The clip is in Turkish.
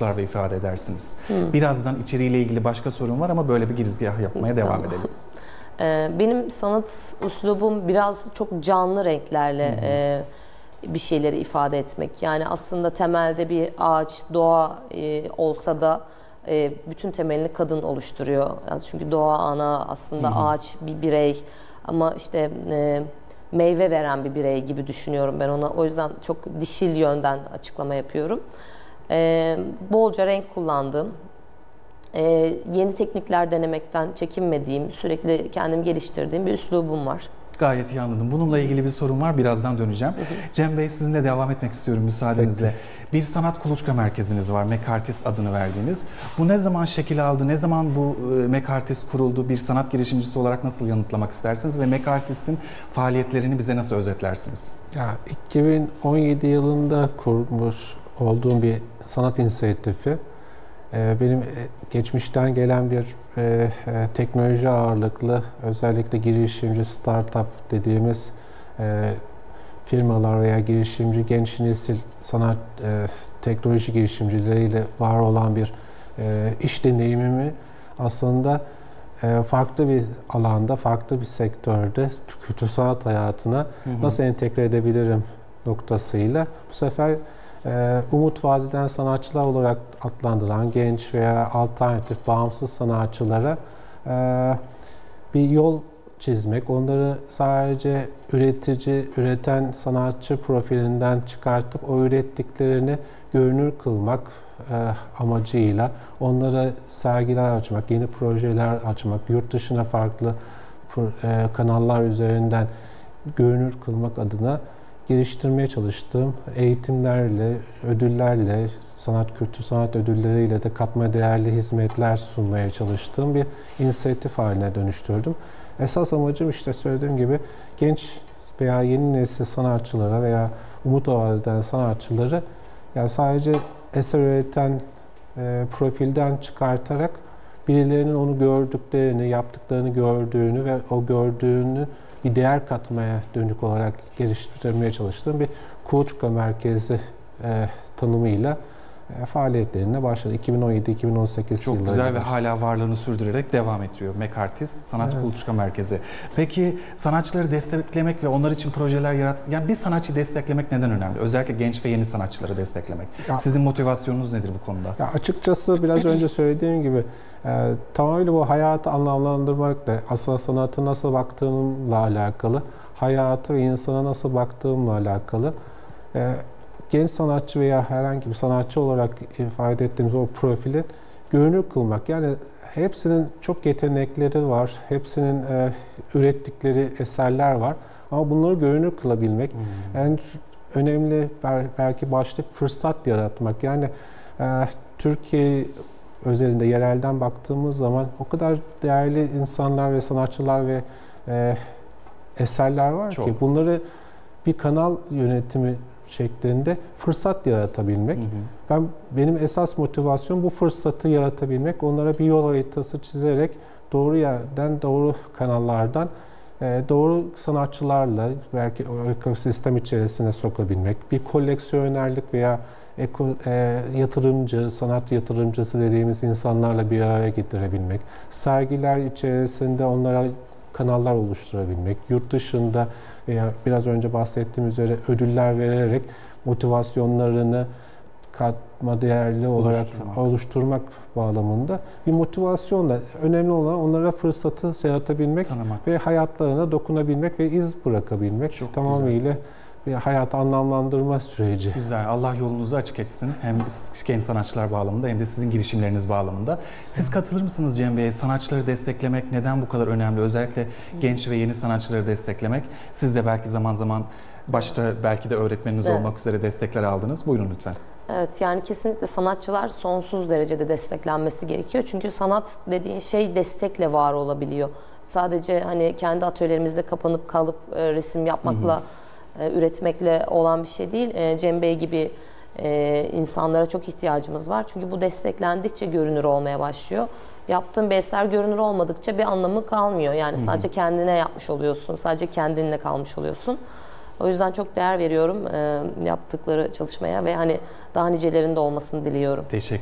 açıklar ve ifade edersiniz. Birazdan içeriğiyle ilgili başka sorun var ama böyle bir girizgah yapmaya devam edelim. Benim sanat üslubum biraz çok canlı renklerle bir şeyleri ifade etmek. Yani aslında temelde bir ağaç, doğa olsa da bütün temelini kadın oluşturuyor. Yani çünkü doğa ana, aslında ağaç bir birey ama işte meyve veren bir birey gibi düşünüyorum ben ona. O yüzden çok dişil yönden açıklama yapıyorum. Bolca renk kullandım. Yeni teknikler denemekten çekinmediğim, sürekli kendimi geliştirdiğim bir üslubum var. Gayet iyi anladım. Bununla ilgili bir sorun var. Birazdan döneceğim. Cem Bey, sizinle devam etmek istiyorum müsaadenizle. Bir sanat kuluçka merkeziniz var. Mekartist adını verdiğiniz. Bu ne zaman şekil aldı? Ne zaman bu Mekartist kuruldu? Bir sanat girişimcisi olarak nasıl yanıtlamak istersiniz? Ve Mekartist'in faaliyetlerini bize nasıl özetlersiniz? Ya 2017 yılında kurmuş olduğum bir sanat inisiyatifi. Benim geçmişten gelen bir teknoloji ağırlıklı, özellikle girişimci, startup dediğimiz firmalar veya girişimci, genç nesil sanat, teknoloji girişimcileriyle var olan bir iş deneyimimi aslında farklı bir alanda, farklı bir sektörde kültür sanat hayatına nasıl entegre edebilirim noktasıyla bu sefer umut vadeden sanatçılar olarak adlandırılan genç veya alternatif, bağımsız sanatçılara bir yol çizmek, onları sadece üretici, üreten sanatçı profilinden çıkartıp o ürettiklerini görünür kılmak amacıyla onlara sergiler açmak, yeni projeler açmak, yurt dışına farklı kanallar üzerinden görünür kılmak adına geliştirmeye çalıştığım eğitimlerle, ödüllerle, kültür sanat ödülleriyle de katma değerli hizmetler sunmaya çalıştığım bir inisiyatif haline dönüştürdüm. Esas amacım işte söylediğim gibi genç veya yeni nesil sanatçılara veya umut vadeden sanatçıları yani sadece eser üreten profilden çıkartarak birilerinin onu gördüklerini, yaptıklarını gördüğünü ve o gördüğünü bir değer katmaya dönük olarak geliştirmeye çalıştığım bir kuluçka merkezi tanımıyla faaliyetlerine başladı. 2017-2018 yıllarında. Çok güzel ve hala varlığını sürdürerek devam ediyor. Mekartist Sanat Kuluçka Merkezi. Peki sanatçıları desteklemek ve onlar için projeler yani bir sanatçıyı desteklemek neden önemli? Özellikle genç ve yeni sanatçıları desteklemek. Sizin motivasyonunuz nedir bu konuda? Ya açıkçası biraz önce söylediğim gibi tamamıyla bu hayatı anlamlandırmakla, aslında sanatı nasıl baktığımla alakalı, hayatı ve insana nasıl baktığımla alakalı. Genç sanatçı veya herhangi bir sanatçı olarak ifade ettiğimiz o profili görünür kılmak. Yani hepsinin çok yetenekleri var, hepsinin ürettikleri eserler var ama bunları görünür kılabilmek. En önemli belki başlık fırsat yaratmak. Yani Türkiye özelinde yerelden baktığımız zaman o kadar değerli insanlar ve sanatçılar ve eserler var ki bunları bir kanal yönetimi şeklinde fırsat yaratabilmek. Benim esas motivasyon bu fırsatı yaratabilmek, onlara bir yol haritası çizerek doğru yerden, doğru kanallardan doğru sanatçılarla belki o ekosistem içerisine sokabilmek, bir koleksiyonerlik veya yatırımcı, sanat yatırımcısı dediğimiz insanlarla bir araya getirebilmek, sergiler içerisinde onlara kanallar oluşturabilmek, yurt dışında veya biraz önce bahsettiğim üzere ödüller vererek motivasyonlarını katma değerli olarak oluşturmak bağlamında bir motivasyonla önemli olan onlara fırsatı yaratabilmek ve hayatlarına dokunabilmek ve iz bırakabilmek. Çok tamamıyla güzel. Bir hayat anlamlandırma süreci. Güzel. Allah yolunuzu açık etsin. Hem genç sanatçılar bağlamında hem de sizin girişimleriniz bağlamında. Siz katılır mısınız Cem Bey? Sanatçıları desteklemek neden bu kadar önemli? Özellikle genç ve yeni sanatçıları desteklemek. Siz de belki zaman zaman başta belki de öğretmeniniz olmak üzere destekler aldınız. Buyurun lütfen. Evet, yani kesinlikle sanatçılar sonsuz derecede desteklenmesi gerekiyor. Çünkü sanat dediğin şey destekle var olabiliyor. Sadece hani kendi atölyelerimizde kapanıp kalıp resim yapmakla üretmekle olan bir şey değil. Cem Bey gibi insanlara çok ihtiyacımız var. Çünkü bu desteklendikçe görünür olmaya başlıyor. Yaptığın bir eser görünür olmadıkça bir anlamı kalmıyor. Yani sadece kendine yapmış oluyorsun, sadece kendinle kalmış oluyorsun. O yüzden çok değer veriyorum yaptıkları çalışmaya ve hani daha nicelerinde olmasını diliyorum. Teşekkür